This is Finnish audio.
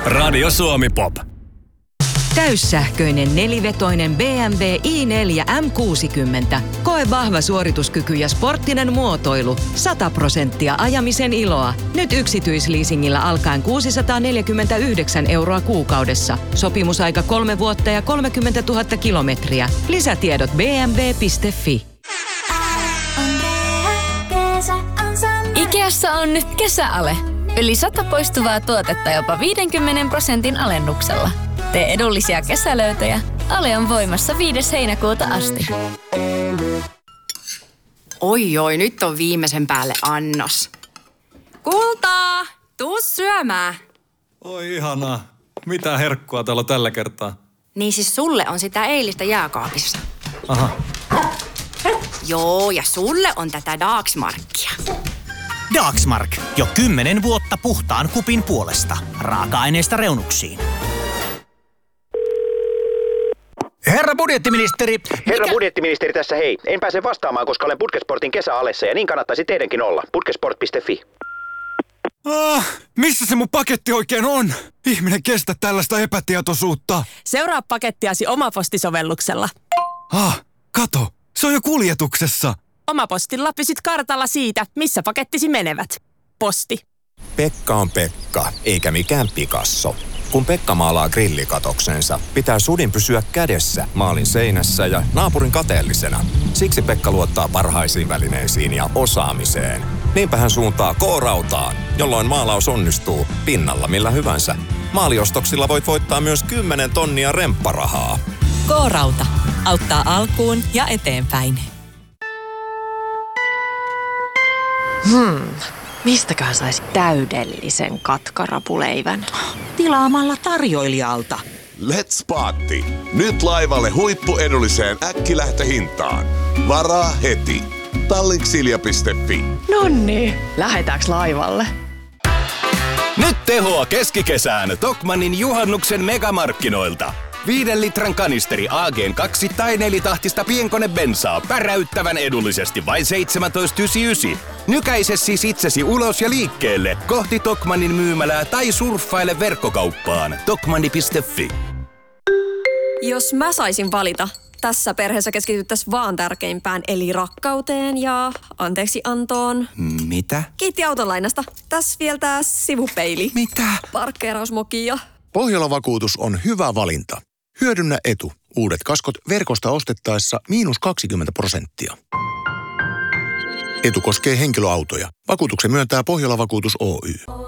Radio Suomi Pop. Täyssähköinen nelivetoinen BMW i4 M60. Koe vahva suorituskyky ja sporttinen muotoilu. 100% ajamisen iloa. Nyt yksityisleasingillä alkaen 649 € kuukaudessa. Sopimusaika 3 vuotta ja 30 000 kilometriä. Lisätiedot bmw.fi. Ikeassa on nyt kesäale. Yli 100 poistuvaa tuotetta jopa 50% alennuksella. Tee edullisia kesälöytöjä. Ale on voimassa 5. heinäkuuta asti. Oi, nyt on viimeisen päälle annos. Kultaa, tuu syömään. Oi ihanaa. Mitä herkkua täällä on tällä kertaa? Niin siis sulle on sitä eilistä jääkaapissa. Aha. Joo, ja sulle on tätä Dagsmarkia. Dagsmark. Jo 10 vuotta puhtaan kupin puolesta. Raaka-aineista reunuksiin. Herra budjettiministeri! Herra budjettiministeri tässä hei. En pääse vastaamaan, koska olen Putkesportin kesäalessa ja niin kannattaisi teidänkin olla. Putkesport.fi. Missä se mun paketti oikein on? Ihminen kestä tällaista epätietoisuutta. Seuraa pakettiasi Omaposti-sovelluksella. Kato. Se on jo kuljetuksessa. Omapostilla pysyt kartalla siitä, missä pakettisi menevät. Posti. Pekka on Pekka, eikä mikään Picasso. Kun Pekka maalaa grillikatoksensa, pitää sudin pysyä kädessä maalin seinässä ja naapurin kateellisena. Siksi Pekka luottaa parhaisiin välineisiin ja osaamiseen. Niinpä hän suuntaa K-rautaan, jolloin maalaus onnistuu pinnalla millä hyvänsä. Maaliostoksilla voit voittaa myös 10 tonnia rempparahaa. K-rauta. Auttaa alkuun ja eteenpäin. Mistäköhän saisi täydellisen katkarapuleivän? Tilaamalla tarjoilijalta. Let's Party. Nyt laivalle huippuedulliseen äkkilähtöhintaan. Varaa heti. Tallinksilja.fi. Nonni, lähetäänkö laivalle? Nyt tehoa keskikesään Tokmannin juhannuksen megamarkkinoilta. 5 litran kanisteri AG2 tai 4-tahtista pienkonebensaa päräyttävän edullisesti vain 17,99. Nykäise siis itsesi ulos ja liikkeelle kohti Tokmannin myymälää tai surffaile verkkokauppaan tokmanni.fi. Jos mä saisin valita, tässä perheessä keskityttäisiin vaan tärkeimpään eli rakkauteen ja anteeksiantoon. Mitä? Kiitti autolainasta. Tässä vielä tää sivupeili. Mitä? Parkkeerausmoki ja... Pohjola-vakuutus on hyvä valinta. Hyödynnä etu. Uudet kaskot verkosta ostettaessa -20%. Etu koskee henkilöautoja. Vakuutuksen myöntää Pohjola-vakuutus Oy.